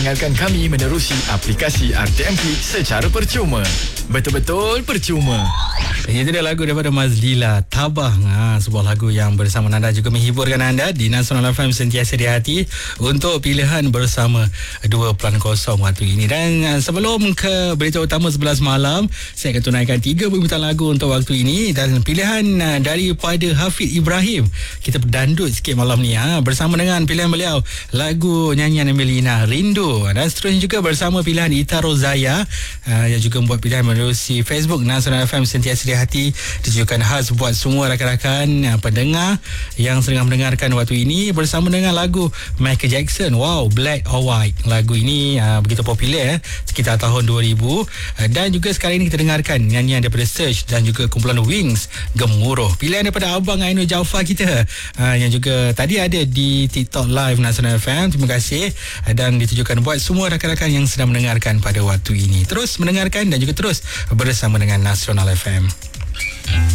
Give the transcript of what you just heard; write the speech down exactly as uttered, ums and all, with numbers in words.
Dengarkan kami menerusi aplikasi R T M P secara percuma. Betul-betul percuma. Itu dia lagu daripada Mazlila, Tabah. Ha, sebuah lagu yang bersama Nanda juga menghiburkan anda di Nasional F M sentiasa di hati untuk pilihan bersama dua kosong waktu ini. Dan uh, sebelum ke berita utama sebelas malam, saya akan tunaikan tiga permintaan lagu untuk waktu ini. Dan pilihan uh, daripada Hafid Ibrahim. Kita berdandut sikit malam ni ha, bersama dengan pilihan beliau, lagu nyanyian Melina, Rindu. Dan seterusnya juga bersama pilihan Ita Rozaya uh, yang juga membuat pilihan menerusi Facebook Nasional F M sentiasa di hati, ditujukan khas buat semua rakan-rakan uh, pendengar yang sedang mendengarkan waktu ini, bersama dengan lagu Michael Jackson, wow, Black or White. Lagu ini uh, begitu popular eh, sekitar tahun dua ribu. uh, dan juga sekarang ini kita dengarkan nyanyian daripada Search dan juga kumpulan Wings, Gemuruh. Pilihan daripada Abang Ainul Jaafar kita uh, yang juga tadi ada di TikTok Live Nasional F M. Terima kasih uh, dan ditujukan buat semua rakan-rakan yang sedang mendengarkan pada waktu ini. Terus mendengarkan dan juga terus bersama dengan Nasional F M.